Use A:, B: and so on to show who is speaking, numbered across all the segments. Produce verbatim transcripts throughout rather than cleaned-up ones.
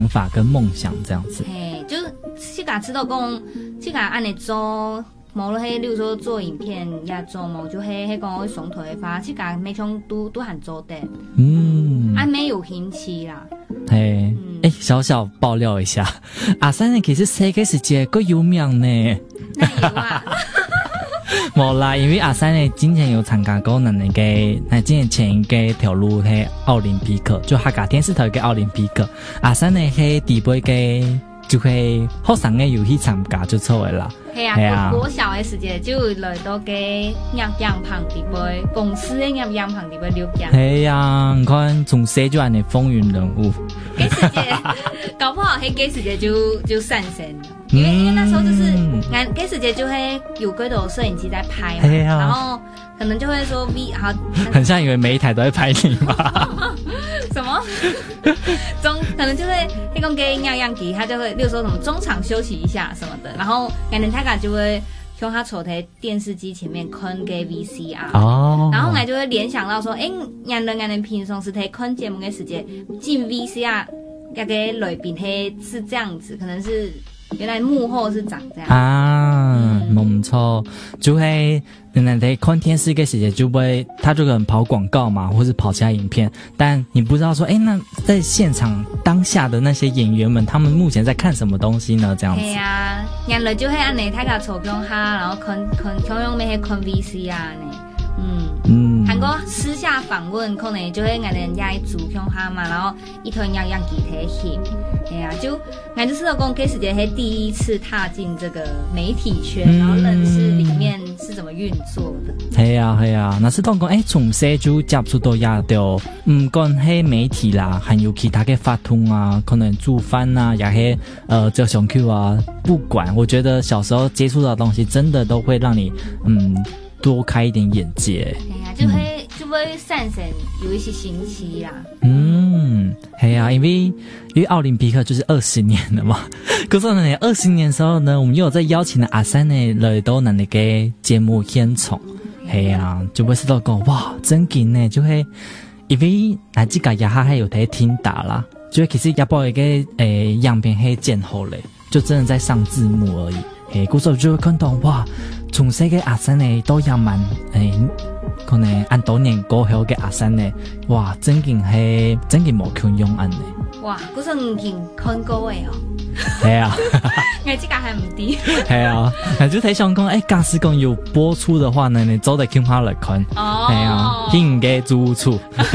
A: 法跟梦想这样子。
B: 嘿，就是去甲知道讲，去甲安尼做。无了迄，例如说做影片也做无，就迄迄个上头的发，去甲每种都都很做的。嗯，还没有兴趣啦。
A: 嘿，哎、嗯欸，小小爆料一下，阿三呢其实世界世界够有名呢。
B: 那有啊。
A: 无啦，因为阿三呢之前有参加过那那个，那之前前一个条路迄奥林匹克，就客家电视台嘅奥林匹克。阿三呢迄第八个就会学生嘅游戏参加就错的啦。
B: 系啊，國小嘅時節就來到嘅入樣棚地杯，公司嘅入樣棚地杯了解。
A: 係啊，你看從細就係你風雲人物。
B: 嗰時節搞不好喺嗰時節就就上線了，因為、嗯、因為那時候就是俺嗰時節就會有嗰種攝影機在拍嘛，啊、然後可能就會說 V 好，
A: 很像以為每一台都在拍你嘛。
B: 什麼？中可能就會那種給樣樣機，他就會，例如說什麼中場休息一下什麼的，然後可能他就會向他坐在電視機前面看個 V C R，哦，然後我就會聯想到說，誒，人人人平常時睇看節目嘅時間進 V C R，那個裏邊係是這樣子，可能是原來幕後是長這樣
A: 啊，冇、嗯、錯，就會原來在看電視嘅時間就會，他就可能跑廣告嘛，或是跑其他影片，但你不知道說，誒，那在現場當下的那些演員們，他們目前在看什麼東西呢？這樣子。係
B: 啊，人類就係安尼，睇個坐中下，然後看看看用咩去看 V C R 呢？嗯嗯，韓國私下訪問，可能就會按人家做向下嘛，然後一團樣樣具體戲，哎呀，就俺就是老公，嗰時間係第一次踏進這個媒體圈，嗯、然後認識裡面是怎麼運作的。
A: 係啊係啊，那是當講誒，從細就接觸到也到，唔講係媒體啦，還有其他嘅發通啊，可能煮飯啊，也係呃做上 Q 啊，不管，我覺得小時候接觸到的東西，真的都會讓你嗯。多開一點眼界，
B: 係啊，就會、嗯、就會散神有一些新奇啦。
A: 嗯，係啊，因為因為奧林匹克就是二十年了嘛，可是呢，二十年的時候呢，我們又有在邀請了阿三呢來到那個節目獻寵，係啊，就會知道講哇，真勁呢，就會因為嗱這個也還有在聽打啦，就其實也不一個誒樣片係剪好嘞，就真的在上字幕而已。誒，嗰時候就會看到哇。從細嘅阿三呢都也蠻誒，可能按多年過後嘅阿三呢，哇，真勁係真勁無窮用安呢。
B: 哇，嗰陣唔見看過嘅哦。
A: 係啊，
B: 我這個係唔知。係
A: 啊，那就睇想講，誒，假使講有播出的話呢，你走得聽下來看。哦。係啊，應該租處。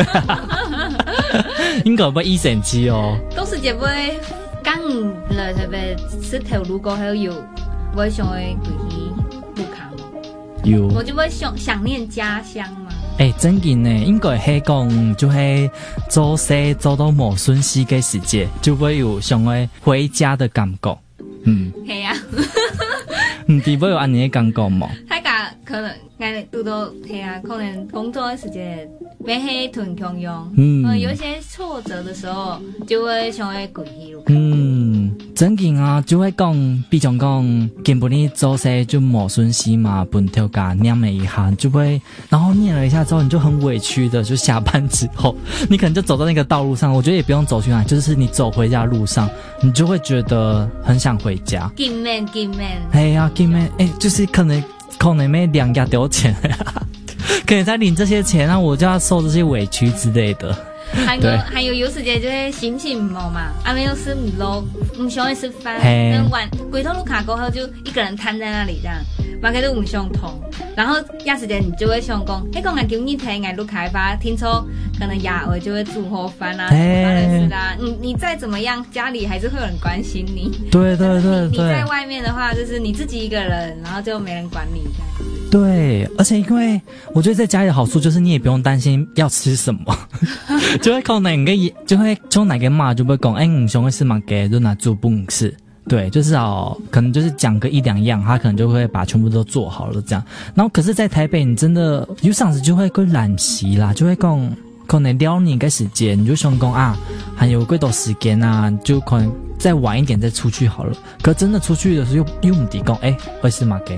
A: 應該不一神奇哦。
B: 都是這位剛來特別是條路過後有，我想會回去。
A: 有，
B: 我就會想想念家鄉嘛。
A: 誒、欸，真嘅呢，應該係講就係做事做到無順時嘅時節，就會有想要回家的感覺。嗯，係啊。唔知會有安尼嘅感覺嗎？
B: 大家可能我讀到係啊，可能工作嘅時節沒係團強用，嗯，有一些挫折的時候就會想要回去。
A: 嗯，真嘅啊，就會講，比如講，根本你做事就無順時嘛，本條架念了一下，就會，然後念了一下之後，你就很委屈的，就下班之後，你可能就走到那個道路上，我覺得也不用走去哪，就是你走回家的路上，你就會覺得很想回家。
B: 見面見面。
A: 哎呀，見面，哎，就是可能可能沒兩家丟錢，可能在領這些錢，那我就要受這些委屈之類的。
B: 還有還有有時間就會心情唔好嘛，啊沒有事唔落，唔想去吃飯，跟晚鬼頭路卡過後就一個人癱在那裡這樣，馬開都唔想通，然後亞時間你就會想講，嘿講俺叫你睇俺路開發，聽說可能亞尾就會煮好飯啊，類似的，你你再怎麼樣，家裡還是會有人關心你。
A: 對對對對，
B: 你在外面的話，就是你自己一個人，然後就沒人管你這樣。
A: 對，而且因為我覺得在家裡的好處就是你也不用擔心要吃什麼，就會靠哪個就會從哪個媽就會講，哎，你想吃什麼給就拿煮不吃。對，就是哦，可能就是講個一兩樣，他可能就會把全部都做好了這樣。然後可是，在台北你真的有上次就會個懶習啦，就會講可能撩你個時間，你就想講啊，還有幾多時間啊，就可能再晚一點再出去好了。可真的出去的時候又又唔抵講，哎，會吃什麼給？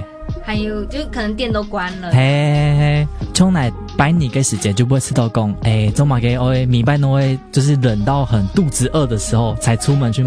B: 还有就可能店都关了。
A: 嘿嘿嘿，从来摆你给时间就不会吃到工，哎，中马给我米拜诺会就是忍到很肚子饿的时候才出门去